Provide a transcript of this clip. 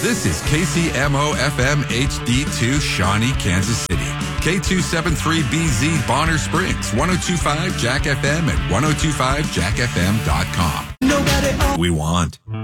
This is KCMO FM HD2 Shawnee, Kansas City. K273BZ Bonner Springs, 1025 Jack FM and 1025jackfm.com. We want